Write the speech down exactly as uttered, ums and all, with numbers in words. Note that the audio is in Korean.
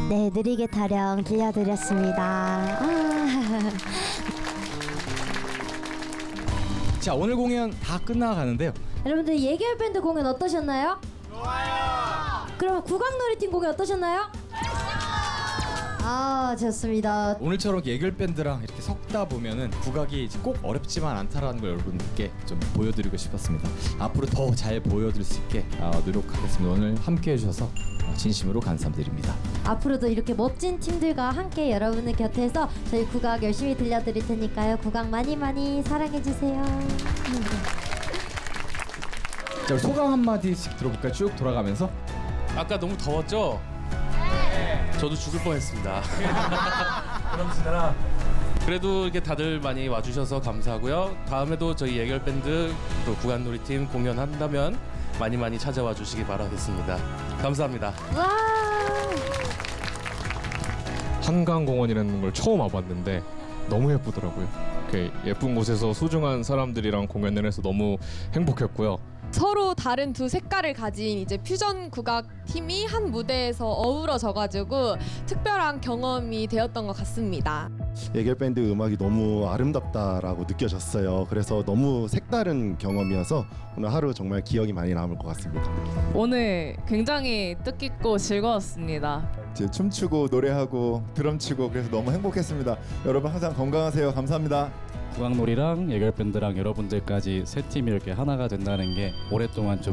네, 느리게 타령 들려드렸습니다. 아. 자, 오늘 공연 다 끝나가는데요. 여러분들 예결 밴드 공연 어떠셨나요? 좋아요. 그럼 국악놀이팀 공연 어떠셨나요? 아, 좋습니다. 오늘처럼 예결 밴드랑 이렇게 섞다 보면은 국악이 이제 꼭 어렵지만 않다라는 걸 여러분들께 좀 보여드리고 싶었습니다. 앞으로 더 잘 보여드릴 수 있게 어, 노력하겠습니다. 오늘 함께해 주셔서 진심으로 감사드립니다. 앞으로도 이렇게 멋진 팀들과 함께 여러분의 곁에서 저희 국악 열심히 들려드릴 테니까요. 국악 많이 많이 사랑해주세요. 자, 소감 한마디씩 들어볼까요? 쭉 돌아가면서. 아까 너무 더웠죠? 네. 저도 죽을 뻔했습니다. 그럼 지나라. 그래도 이렇게 다들 많이 와주셔서 감사하고요. 다음에도 저희 예결 밴드 또 국악놀이팀 공연한다면 많이 많이 찾아와 주시기 바라겠습니다. 감사합니다. 와. 한강공원이라는 걸 처음 와봤는데 너무 예쁘더라고요. 이렇게 예쁜 곳에서 소중한 사람들이랑 공연을 해서 너무 행복했고요. 서로 다른 두 색깔을 가진 이제 퓨전 국악 팀이 한 무대에서 어우러져가지고 특별한 경험이 되었던 것 같습니다. 예결 밴드 음악이 너무 아름답다라고 느껴졌어요. 그래서 너무 색다른 경험이어서 오늘 하루 정말 기억이 많이 남을 것 같습니다. 오늘 굉장히 뜻깊고 즐거웠습니다. 이제 춤추고 노래하고 드럼 치고 그래서 너무 행복했습니다. 여러분 항상 건강하세요. 감사합니다. 국악놀이랑 예결밴드랑 여러분들까지 세 팀이 이렇게 하나가 된다는 게 오랫동안 좀